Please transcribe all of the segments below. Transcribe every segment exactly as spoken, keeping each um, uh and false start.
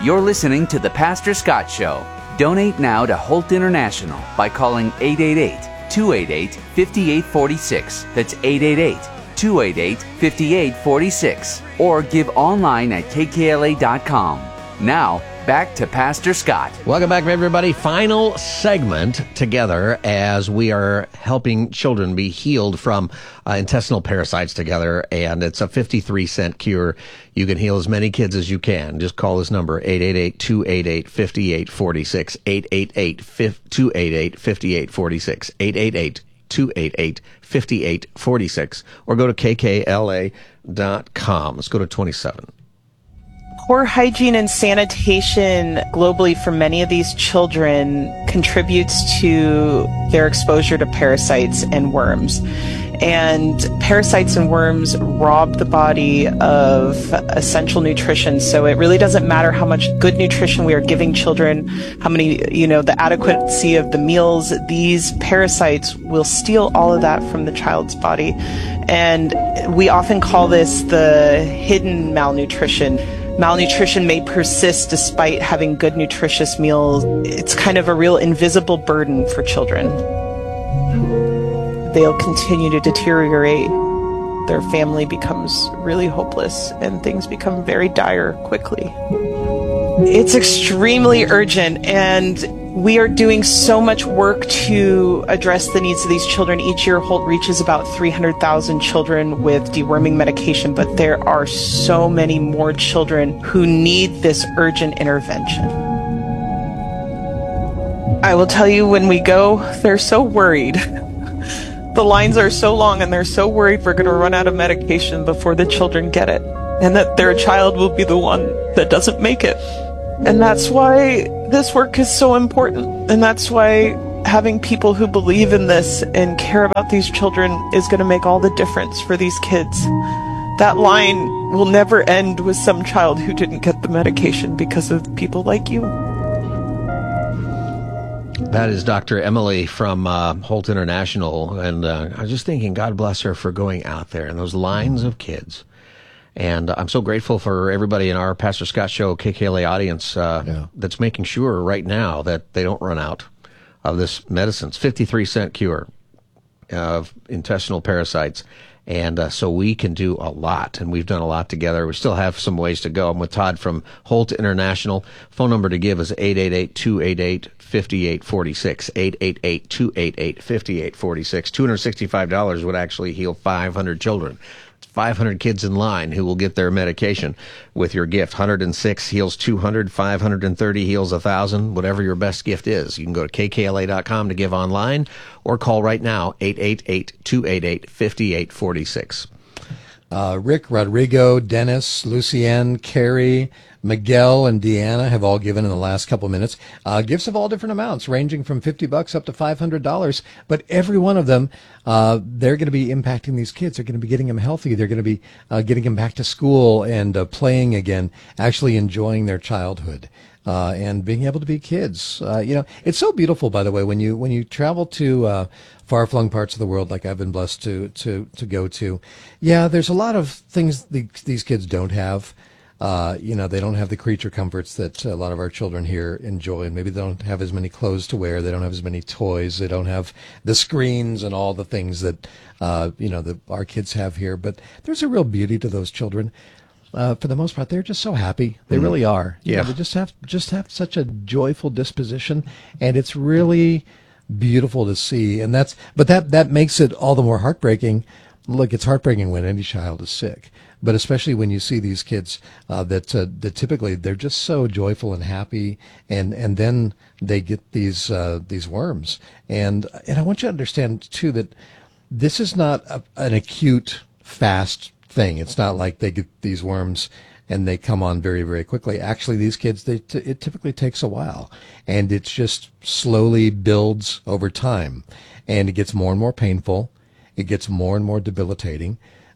You're listening to The Pastor Scott Show. Donate now to Holt International by calling eight eight eight, two eight eight, five eight four six. That's eight eight eight, two eight eight, five eight four six. Or give online at k k l a dot com. Now, back to Pastor Scott. Welcome back, everybody. Final segment together as we are helping children be healed from uh, intestinal parasites together. And it's a fifty-three cent cure. You can heal as many kids as you can. Just call this number, eight eight eight, two eight eight, five eight four six, eight eight eight, two eight eight, five eight four six, eight eight eight, two eight eight, five eight four six, or go to k k l a dot com. Let's go to twenty-seven. Poor hygiene and sanitation globally for many of these children contributes to their exposure to parasites and worms. And parasites and worms rob the body of essential nutrition. So it really doesn't matter how much good nutrition we are giving children, how many, you know, the adequacy of the meals. These parasites will steal all of that from the child's body. And we often call this the hidden malnutrition. Malnutrition may persist despite having good nutritious meals. It's kind of a real invisible burden for children. They'll continue to deteriorate. Their family becomes really hopeless and things become very dire quickly. It's extremely urgent, and we are doing so much work to address the needs of these children. Each year, Holt reaches about three hundred thousand children with deworming medication, but there are so many more children who need this urgent intervention. I will tell you, when we go, they're so worried. The lines are so long, and they're so worried we're going to run out of medication before the children get it, and that their child will be the one that doesn't make it. And that's why this work is so important. And that's why having people who believe in this and care about these children is going to make all the difference for these kids. That line will never end with some child who didn't get the medication because of people like you. That is Doctor Emily from uh, Holt International. And uh, I was just thinking, God bless her for going out there and those lines of kids. And I'm so grateful for everybody in our Pastor Scott Show K K L A audience uh, yeah. that's making sure right now that they don't run out of this medicine. It's fifty-three cent cure of intestinal parasites. And uh, so we can do a lot, and we've done a lot together. We still have some ways to go. I'm with Todd from Holt International. Phone number to give is eight eight eight, two eight eight, five eight four six, eight eight eight, two eight eight, five eight four six. two hundred sixty-five dollars would actually heal five hundred children. five hundred kids in line who will get their medication with your gift. one hundred six heals two hundred, five hundred thirty heals one thousand, whatever your best gift is. You can go to k k l a dot com to give online or call right now, eight eight eight, two eight eight, five eight four six. Uh, Rick, Rodrigo, Dennis, Lucienne, Carrie, Miguel, and Deanna have all given in the last couple minutes. Uh, gifts of all different amounts, ranging from fifty bucks up to five hundred dollars. But every one of them, uh, they're going to be impacting these kids. They're going to be getting them healthy. They're going to be uh, getting them back to school and uh, playing again, actually enjoying their childhood. Uh, and being able to be kids. Uh, you know, it's so beautiful, by the way, when you, when you travel to, uh, far-flung parts of the world like I've been blessed to, to, to go to. Yeah, there's a lot of things the, these kids don't have. Uh, you know, they don't have the creature comforts that a lot of our children here enjoy. And maybe they don't have as many clothes to wear. They don't have as many toys. They don't have the screens and all the things that, uh, you know, that our kids have here. But there's a real beauty to those children. Uh, for the most part, they're just so happy. They mm. really are. You yeah. know, they just have just have such a joyful disposition, and it's really beautiful to see. And that's, but that that makes it all the more heartbreaking. Look, it's heartbreaking when any child is sick, but especially when you see these kids uh, that uh, that typically they're just so joyful and happy, and and then they get these uh, these worms. And and I want you to understand too that this is not a, an acute, fast thing. It's not like they get these worms and they come on very, very quickly. Actually, these kids, they t- it typically takes a while, and it just slowly builds over time, and it gets more and more painful. It gets more and more debilitating.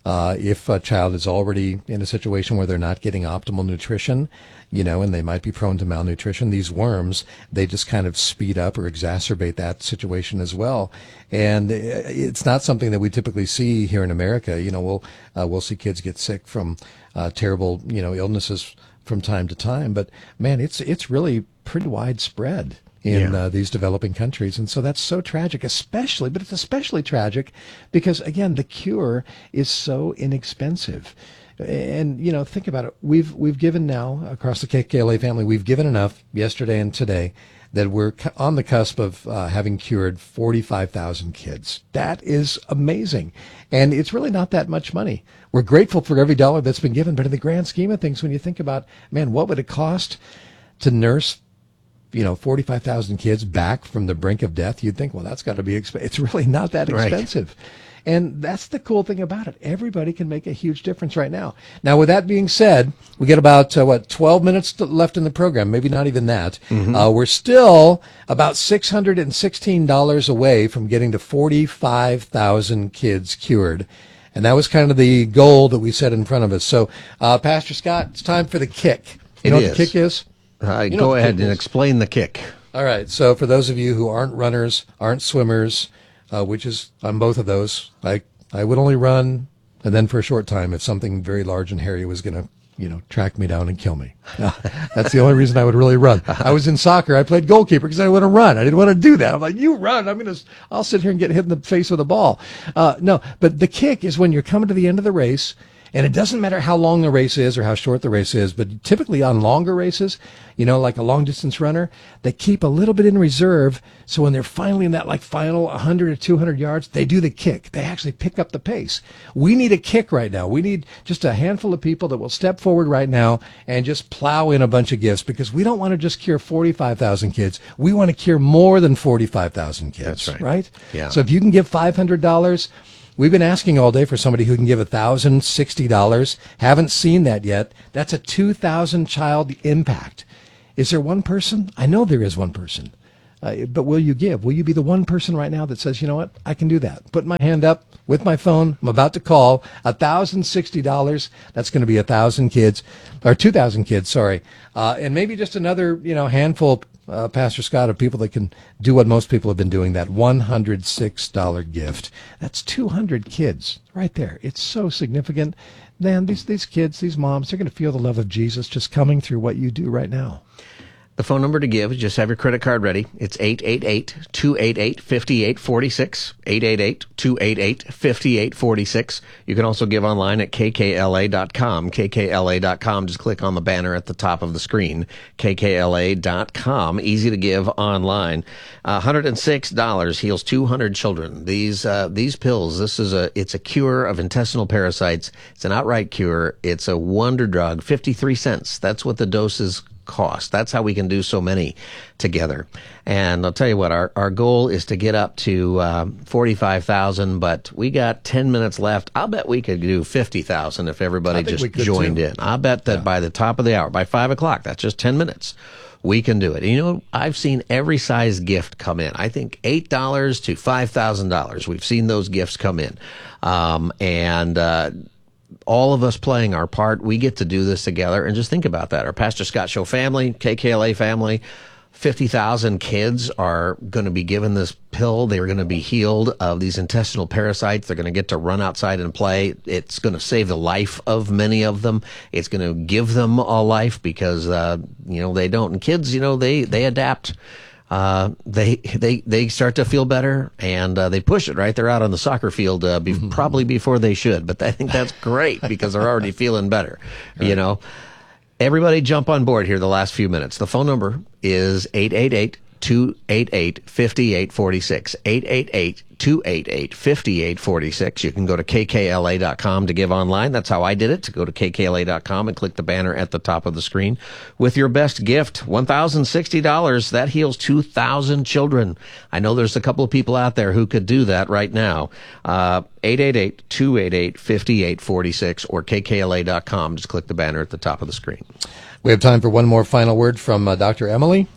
Uh, if a child is already in a situation where they're not getting optimal nutrition, you know, and they might be prone to malnutrition, these worms, they just kind of speed up or exacerbate that situation as well. And it's not something that we typically see here in America. You know, we'll, uh, we'll see kids get sick from uh, terrible, you know, illnesses from time to time. But, man, it's it's really pretty widespread in Yeah. uh, these developing countries. And so that's so tragic, especially, but it's especially tragic because, again, the cure is so inexpensive. And, you know, think about it. We've we've given now, across the K K L A family, we've given enough yesterday and today that we're cu- on the cusp of uh, having cured forty-five thousand kids. That is amazing. And it's really not that much money. We're grateful for every dollar that's been given, but in the grand scheme of things, when you think about, man, what would it cost to nurse, you know, forty-five thousand kids back from the brink of death? You'd think, well, that's got to be expensive. It's really not that Right. expensive. And that's the cool thing about it. Everybody can make a huge difference right now. Now, with that being said, we get about, uh, what, twelve minutes to, left in the program, maybe not even that. Mm-hmm. Uh, we're still about six hundred sixteen dollars away from getting to forty-five thousand kids cured. And that was kind of the goal that we set in front of us. So, uh, Pastor Scott, it's time for the kick. You It know what is. the kick is? Uh, You know go what the ahead kick and is. explain the kick. All right. So for those of you who aren't runners, aren't swimmers, uh, which is I'm both of those, I I would only run, and then for a short time if something very large and hairy was going to, you know, track me down and kill me. Uh, that's the only reason I would really run. I was in soccer. I played goalkeeper because I didn't want to run. I didn't want to do that. I'm like, you run. I'm going to, I'll sit here and get hit in the face with a ball. Uh, no, but the kick is when you're coming to the end of the race. And it doesn't matter how long the race is or how short the race is, but typically on longer races, you know, like a long distance runner, they keep a little bit in reserve. So when they're finally in that like final one hundred or two hundred yards, they do the kick. They actually pick up the pace. We need a kick right now. We need just a handful of people that will step forward right now and just plow in a bunch of gifts, because we don't want to just cure forty-five thousand kids. We want to cure more than forty-five thousand kids. That's right. Right? Yeah. So if you can give five hundred dollars, we've been asking all day for somebody who can give one thousand sixty dollars. Haven't seen that yet. That's a two thousand child impact. Is there one person? I know there is one person. Uh, but will you give? Will you be the one person right now that says, you know what, I can do that? Put my hand up with my phone. I'm about to call. one thousand sixty dollars. That's going to be one thousand kids, or two thousand kids, sorry. Uh, and maybe just another, you know, handful, uh, Pastor Scott, of people that can do what most people have been doing, that one hundred six dollars gift. That's two hundred kids right there. It's so significant. Man, these, these kids, these moms, they're going to feel the love of Jesus just coming through what you do right now. The phone number to give is just have your credit card ready. It's eight eight eight, two eight eight, five eight four six, eight eight eight, two eight eight, five eight four six. You can also give online at k k l a dot com, k k l a dot com. Just click on the banner at the top of the screen, k k l a dot com. Easy to give online. Uh, one hundred six dollars heals two hundred children. These uh, these pills, this is a it's a cure of intestinal parasites. It's an outright cure. It's a wonder drug, fifty-three cents. That's what the dose is cost. That's how we can do so many together. And I'll tell you what, our, our goal is to get up to um, forty-five thousand, but we got ten minutes left. I'll bet we could do fifty thousand if everybody I think just we could joined too. in. I'll bet that Yeah. by the top of the hour, by five o'clock, that's just ten minutes, we can do it. And you know, I've seen every size gift come in. I think eight dollars to five thousand dollars. We've seen those gifts come in. Um, and, uh, all of us playing our part, we get to do this together. And just think about that. Our Pastor Scott Show family, K K L A family, fifty thousand kids are going to be given this pill. They're going to be healed of these intestinal parasites. They're going to get to run outside and play. It's going to save the life of many of them. It's going to give them a life because, uh, you know, they don't. And kids, you know, they, they adapt. Uh, they, they, they start to feel better and, uh, they push it, right? They're out on the soccer field, uh, be, probably before they should, but I think that's great because they're already feeling better, right. You know? Everybody jump on board here the last few minutes. The phone number is eight eight eight, two eight eight, five eight four six, eight eight eight, two eight eight, five eight four six. You can go to k k l a dot com to give online. That's how I did it, to go to k k l a dot com and click the banner at the top of the screen with your best gift, one thousand sixty dollars. That heals two thousand children. I know there's a couple of people out there who could do that right now. Uh, eight eight eight, two eight eight, five eight four six or k k l a dot com. Just click the banner at the top of the screen. We have time for one more final word from uh, Doctor Emily. Yeah.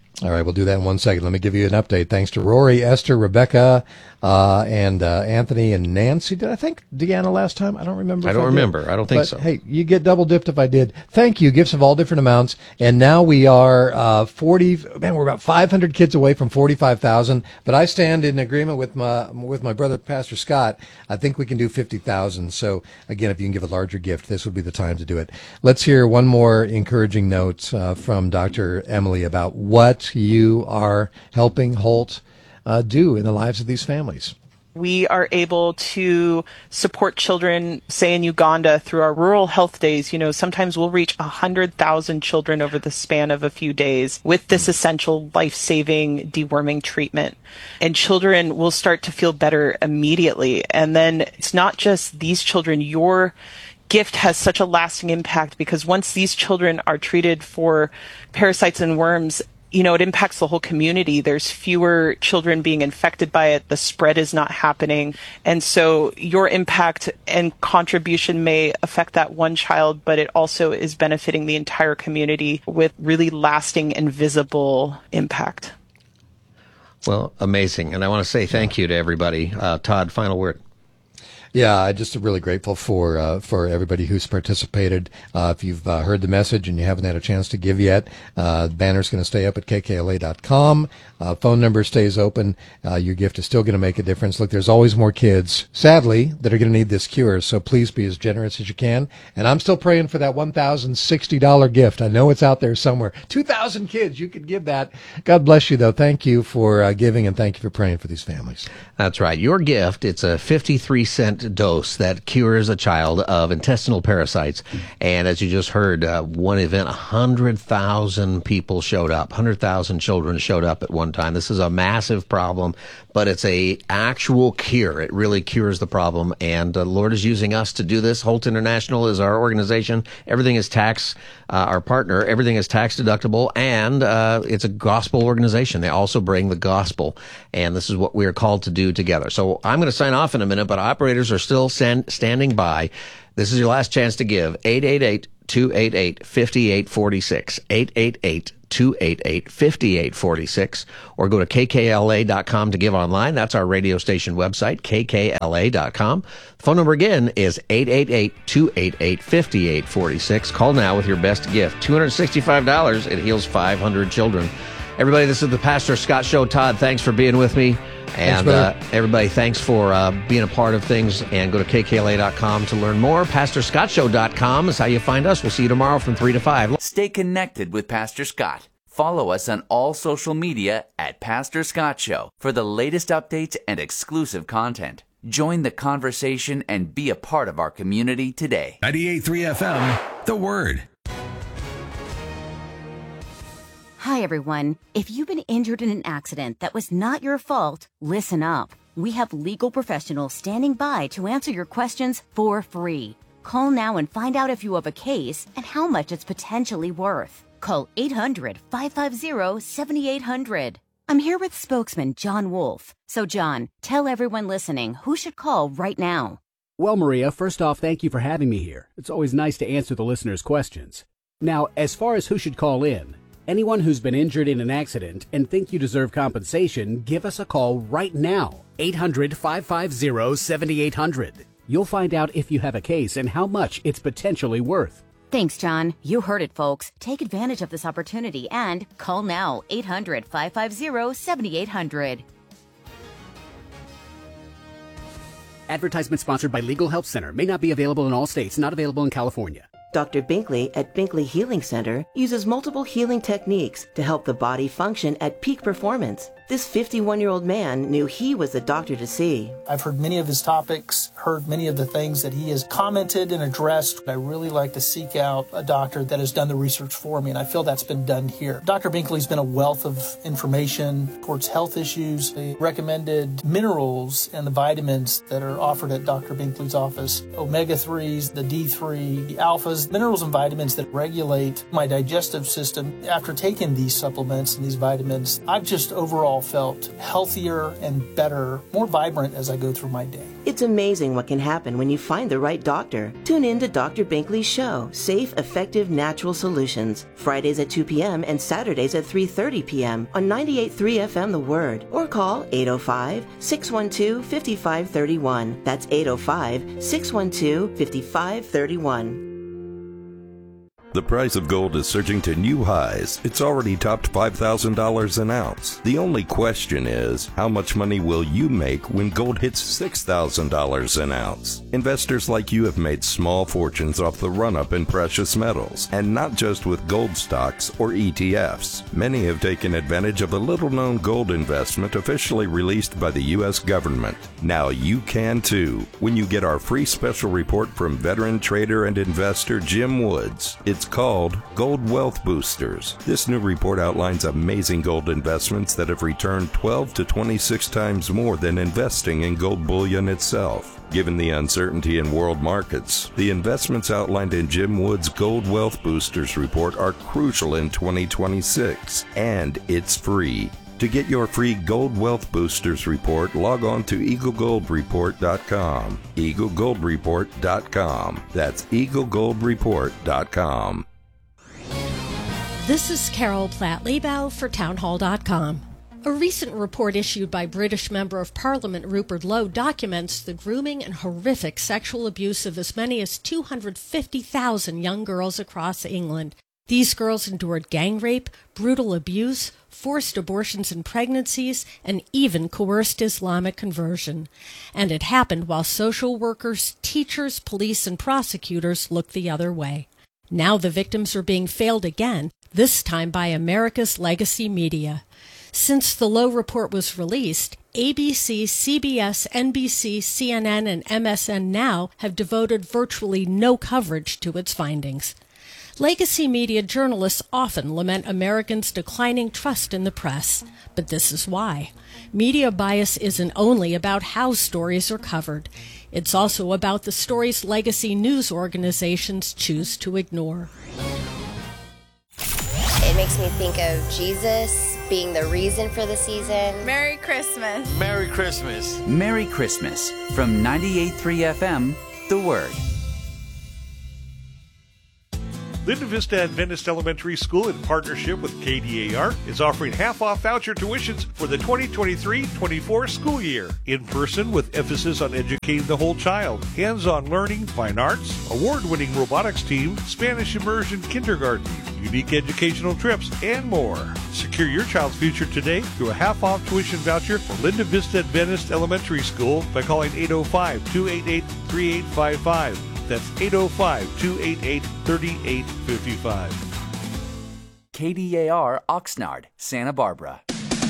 All right, we'll do that in one second. Let me give you an update. Thanks to Rory, Esther, Rebecca, uh, and uh, Anthony and Nancy. Did I thank Deanna last time? I don't remember. I if don't I remember. Did. I don't think but, so. Hey, you get double dipped if I did. Thank you. Gifts of all different amounts. And now we are uh, forty. Man, we're about five hundred kids away from forty-five thousand. But I stand in agreement with my with my brother, Pastor Scott. I think we can do fifty thousand. So again, if you can give a larger gift, this would be the time to do it. Let's hear one more encouraging note uh, from Doctor Emily about what you are helping Holt uh, do in the lives of these families. We are able to support children, say in Uganda, through our rural health days. You know, sometimes we'll reach one hundred thousand children over the span of a few days with this essential life-saving deworming treatment. And children will start to feel better immediately. And then it's not just these children. Your gift has such a lasting impact because once these children are treated for parasites and worms, you know, it impacts the whole community. There's fewer children being infected by it. The spread is not happening. And so your impact and contribution may affect that one child, but it also is benefiting the entire community with really lasting and visible impact. Well, amazing. And I want to say thank you to everybody. Uh, Todd, final word. Yeah, I'm just really grateful for uh, for everybody who's participated. Uh, if you've uh, heard the message and you haven't had a chance to give yet, uh, the banner's going to stay up at K K L A dot com. Uh, phone number stays open. Uh, your gift is still going to make a difference. Look, there's always more kids, sadly, that are going to need this cure, so please be as generous as you can. And I'm still praying for that one thousand sixty dollars gift. I know it's out there somewhere. two thousand kids, you could give that. God bless you, though. Thank you for uh, giving, and thank you for praying for these families. That's right. Your gift, it's a fifty-three cent dose that cures a child of intestinal parasites. And as you just heard, uh, one event, one hundred thousand people showed up. one hundred thousand children showed up at one time. This is a massive problem, but it's a actual cure. It really cures the problem. And the uh, Lord is using us to do this. Holt International is our organization. Everything is tax, uh, our partner. Everything is tax deductible. And uh, it's a gospel organization. They also bring the gospel. And this is what we are called to do together. So I'm going to sign off in a minute, but operators are still stand, standing by. This is your last chance to give. eight eight eight, two eight eight, five eight four six. eight eight eight, two eight eight, five eight four six. Or go to K K L A dot com to give online. That's our radio station website, K K L A dot com. The phone number again is eight eight eight, two eight eight, five eight four six. Call now with your best gift. two hundred sixty-five dollars. It heals five hundred children. Everybody, this is the Pastor Scott Show. Todd, thanks for being with me. And thanks, uh, everybody, thanks for uh, being a part of things. And go to K K L A dot com to learn more. Pastor Scott Show dot com is how you find us. We'll see you tomorrow from three to five. Stay connected with Pastor Scott. Follow us on all social media at Pastor Scott Show for the latest updates and exclusive content. Join the conversation and be a part of our community today. ninety-eight point three F M, The Word. Hi, everyone. If you've been injured in an accident that was not your fault, listen up. We have legal professionals standing by to answer your questions for free. Call now and find out if you have a case and how much it's potentially worth. Call eight hundred, five five zero, seven eight zero zero. I'm here with spokesman John Wolf. So, John, tell everyone listening who should call right now. Well, Maria, first off, thank you for having me here. It's always nice to answer the listeners' questions. Now, as far as who should call in, anyone who's been injured in an accident and think you deserve compensation, give us a call right now. eight hundred, five five zero, seven eight zero zero. You'll find out if you have a case and how much it's potentially worth. Thanks, John. You heard it, folks. Take advantage of this opportunity and call now. eight hundred, five five zero, seven eight zero zero. Advertisement sponsored by Legal Help Center. May not be available in all states. Not available in California. Doctor Binkley at Binkley Healing Center uses multiple healing techniques to help the body function at peak performance. This fifty-one-year-old man knew he was the doctor to see. I've heard many of his topics, heard many of the things that he has commented and addressed. I really like to seek out a doctor that has done the research for me, and I feel that's been done here. Doctor Binkley's been a wealth of information towards health issues. He recommended minerals and the vitamins that are offered at Doctor Binkley's office. omega threes, the D three, the alphas, minerals and vitamins that regulate my digestive system. After taking these supplements and these vitamins, I've just overall overall felt healthier and better, more vibrant as I go through my day. It's amazing what can happen when you find the right doctor. Tune in to Doctor Binkley's show, Safe, Effective, Natural Solutions, Fridays at two p.m. and Saturdays at three thirty p.m. on ninety-eight point three F M The Word, or call eight oh five, six one two, five five three one. That's eight oh five, six one two, five five three one. The price of gold is surging to new highs. It's already topped five thousand dollars an ounce. The only question is, how much money will you make when gold hits six thousand dollars an ounce? Investors like you have made small fortunes off the run-up in precious metals, and not just with gold stocks or E T Fs. Many have taken advantage of a little-known gold investment officially released by the U S government. Now you can too, when you get our free special report from veteran trader and investor Jim Woods. It's called Gold Wealth Boosters. This new report outlines amazing gold investments that have returned twelve to twenty-six times more than investing in gold bullion itself. Given the uncertainty in world markets, the investments outlined in Jim Woods' Gold Wealth Boosters report are crucial in twenty twenty-six, and it's free. To get your free Gold Wealth Boosters report, log on to eagle gold report dot com. eagle gold report dot com. That's eagle gold report dot com. This is Carol Platt-Liebau for townhall dot com. A recent report issued by British Member of Parliament Rupert Lowe documents the grooming and horrific sexual abuse of as many as two hundred fifty thousand young girls across England. These girls endured gang rape, brutal abuse, forced abortions and pregnancies, and even coerced Islamic conversion. And it happened while social workers, teachers, police, and prosecutors looked the other way. Now the victims are being failed again, this time by America's legacy media. Since the Lowe report was released, A B C, C B S, N B C, C N N, and M S N Now have devoted virtually no coverage to its findings. Legacy media journalists often lament Americans' declining trust in the press, but this is why. Media bias isn't only about how stories are covered. It's also about the stories legacy news organizations choose to ignore. It makes me think of Jesus being the reason for the season. Merry Christmas. Merry Christmas. Merry Christmas from ninety-eight point three F M, The Word. Linda Vista Adventist Elementary School, in partnership with K D A R, is offering half-off voucher tuitions for the twenty twenty-three twenty-four school year. In person with emphasis on educating the whole child, hands-on learning, fine arts, award-winning robotics team, Spanish immersion kindergarten, unique educational trips, and more. Secure your child's future today through a half-off tuition voucher for Linda Vista Adventist Elementary School by calling eight oh five, two eight eight, three eight five five. That's eight oh five, two eight eight, three eight five five. K D A R Oxnard, Santa Barbara.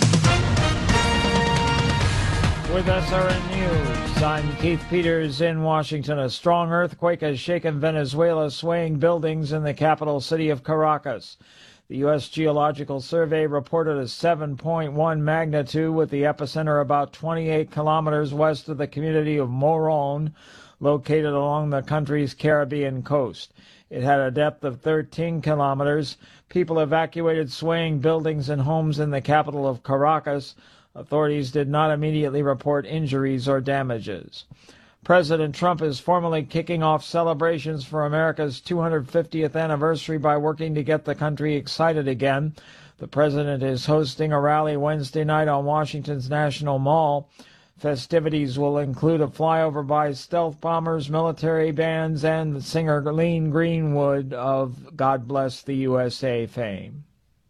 With S R N News, I'm Keith Peters in Washington. A strong earthquake has shaken Venezuela, swaying buildings in the capital city of Caracas. The U S Geological Survey reported a seven point one magnitude, with the epicenter about twenty-eight kilometers west of the community of Morón, located along the country's Caribbean coast. It had a depth of thirteen kilometers. People evacuated swaying buildings and homes in the capital of Caracas. Authorities did not immediately report injuries or damages. President Trump is formally kicking off celebrations for America's two hundred fiftieth anniversary by working to get the country excited again. The president is hosting a rally Wednesday night on Washington's National Mall. Festivities will include a flyover by stealth bombers, military bands, and the singer Lean Greenwood of God Bless the U S A fame.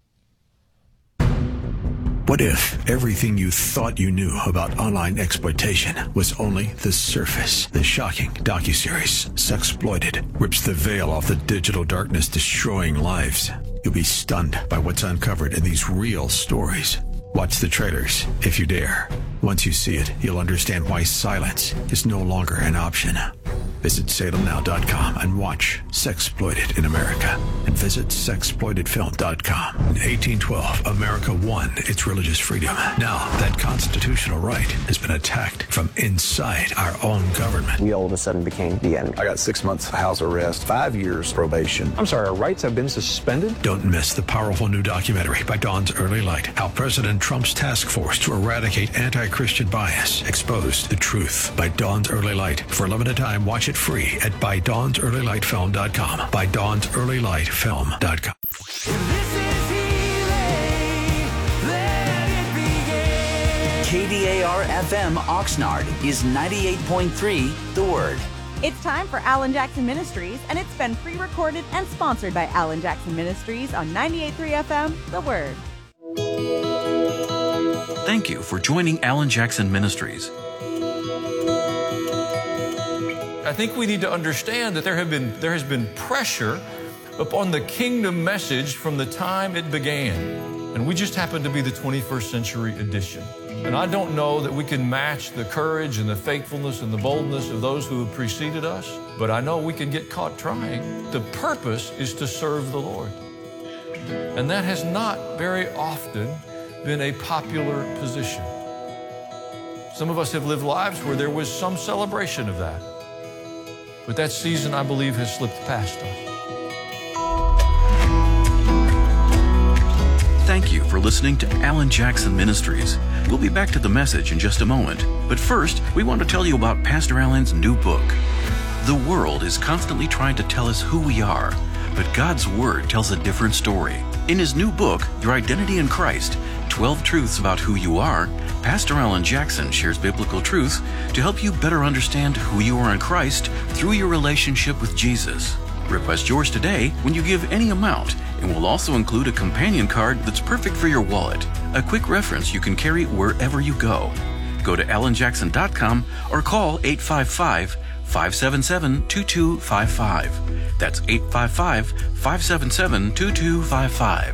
What if everything you thought you knew about online exploitation was only the surface? The shocking docuseries, Sexploited, rips the veil off the digital darkness, destroying lives. You'll be stunned by what's uncovered in these real stories. Watch the trailers, if you dare. Once you see it, you'll understand why silence is no longer an option. Visit Salem Now dot com and watch Sexploited in America. And visit sex exploited film dot com. In eighteen twelve, America won its religious freedom. Now, that constitutional right has been attacked from inside our own government. We all of a sudden became the enemy. I got six months house arrest, five years probation. I'm sorry, our rights have been suspended? Don't miss the powerful new documentary by Dawn's Early Light, how President Trump's task force to eradicate anti-Christian bias exposed the truth. By Dawn's Early Light. For a limited time, watch it free at by dawns early light film dot com. by dawns early light film dot com. K D A R F M Oxnard is ninety-eight point three The Word. It's time for Alan Jackson Ministries, and it's been pre-recorded and sponsored by Alan Jackson Ministries on ninety-eight point three F M, The Word. Thank you for joining Alan Jackson Ministries. I think we need to understand that there have been there has been pressure upon the kingdom message from the time it began. And we just happen to be the twenty-first century edition. And I don't know that we can match the courage and the faithfulness and the boldness of those who have preceded us, but I know we can get caught trying. The purpose is to serve the Lord. And that has not very often been a popular position. Some of us have lived lives where there was some celebration of that. But that season, I believe, has slipped past us. Thank you for listening to Alan Jackson Ministries. We'll be back to the message in just a moment. But first, we want to tell you about Pastor Alan's new book. The world is constantly trying to tell us who we are, but God's Word tells a different story. In his new book, Your Identity in Christ, twelve Truths About Who You Are, Pastor Alan Jackson shares biblical truths to help you better understand who you are in Christ through your relationship with Jesus. Request yours today when you give any amount, and we'll also include a companion card that's perfect for your wallet, a quick reference you can carry wherever you go. Go to alan jackson dot com or call eight five five, five seven seven, two two five five. That's eight five five, five seven seven, two two five five.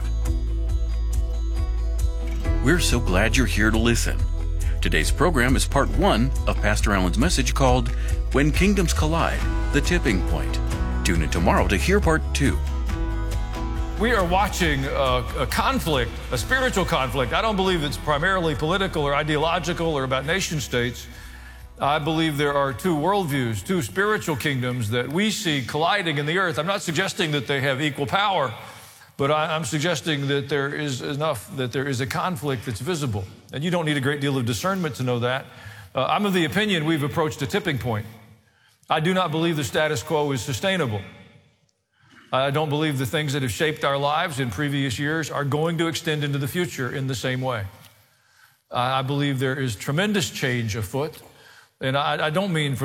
We're so glad you're here to listen. Today's program is part one of Pastor Alan's message called When Kingdoms Collide, The Tipping Point. Tune in tomorrow to hear part two. We are watching a, a conflict, a spiritual conflict. I don't believe it's primarily political or ideological or about nation states. I believe there are two worldviews, two spiritual kingdoms that we see colliding in the earth. I'm not suggesting that they have equal power, but I, I'm suggesting that there is enough, that there is a conflict that's visible. And you don't need a great deal of discernment to know that. Uh, I'm of the opinion we've approached a tipping point. I do not believe the status quo is sustainable. I don't believe the things that have shaped our lives in previous years are going to extend into the future in the same way. I believe there is tremendous change afoot. And I, I don't mean from